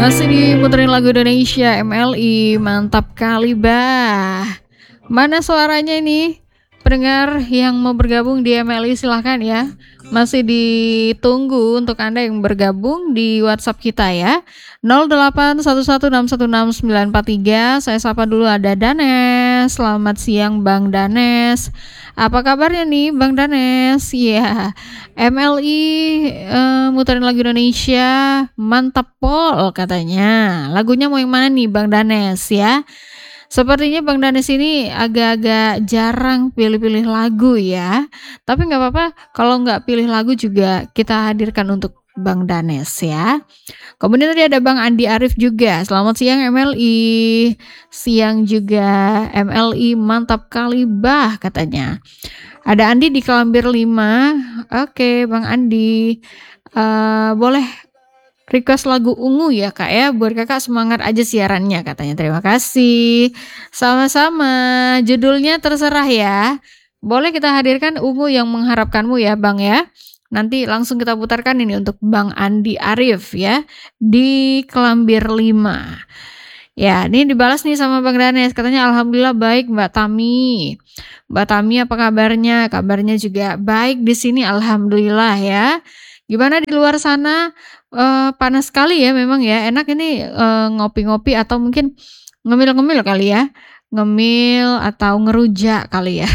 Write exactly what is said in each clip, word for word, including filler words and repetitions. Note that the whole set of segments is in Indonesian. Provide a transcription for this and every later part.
Masih diputerin lagu Indonesia, M L I, mantap kali bah. Mana suaranya ini? Pendengar yang mau bergabung di M L I silahkan ya. Masih ditunggu untuk Anda yang bergabung di WhatsApp kita ya. nol delapan satu satu enam satu enam sembilan empat tiga. Saya sapa dulu, ada Danes. Selamat siang Bang Danes. Apa kabarnya nih Bang Danes? Ya, M L I uh, muterin lagu Indonesia, mantap pol katanya. Lagunya mau yang mana nih Bang Danes ya? Sepertinya Bang Danes ini agak-agak jarang pilih-pilih lagu ya. Tapi nggak apa-apa, kalau nggak pilih lagu juga kita hadirkan untuk Bang Danes ya. Kemudian tadi ada Bang Andi Arif juga. Selamat siang M L I. Siang juga M L I, mantap kali bah katanya. Ada Andi di Kelambir lima. Oke Bang Andi, uh, boleh request lagu Ungu ya Kak ya, buat Kakak semangat aja siarannya katanya. Terima kasih. Sama-sama, judulnya terserah ya. Boleh kita hadirkan Ungu yang mengharapkanmu ya Bang ya. Nanti langsung kita putarkan ini untuk Bang Andi Arif ya, di Kelambir lima. Ya, ini dibalas nih sama Bang Danes. Katanya alhamdulillah baik Mbak Tami. Mbak Tami apa kabarnya? Kabarnya juga baik di sini, alhamdulillah ya. Gimana di luar sana? Uh, panas sekali ya memang ya. Enak ini uh, ngopi-ngopi atau mungkin ngemil-ngemil kali ya. Ngemil atau ngeruja kali ya.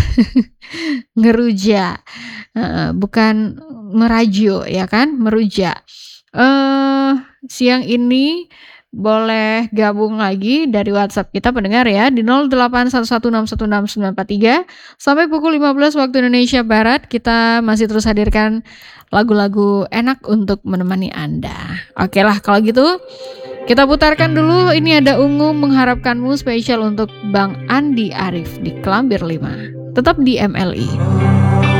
Ngeruja. Uh, bukan merajo ya kan? Meruja. Uh, siang ini boleh gabung lagi dari WhatsApp kita pendengar ya di nol delapan satu satu enam satu enam sembilan empat tiga sampai pukul lima belas waktu Indonesia Barat. Kita masih terus hadirkan lagu-lagu enak untuk menemani Anda. Oke lah kalau gitu kita putarkan dulu, ini ada Ungu mengharapkanmu spesial untuk Bang Andi Arif di Kelambir lima. Tetap di M L I.